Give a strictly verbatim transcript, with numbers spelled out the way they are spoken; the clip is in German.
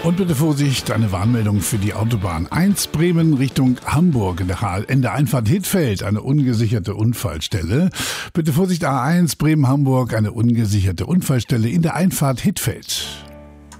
Und bitte Vorsicht, eine Warnmeldung für die Autobahn eins Bremen Richtung Hamburg in der, in der Einfahrt Hittfeld, eine ungesicherte Unfallstelle. Bitte Vorsicht, A eins Bremen-Hamburg, eine ungesicherte Unfallstelle in der Einfahrt Hittfeld.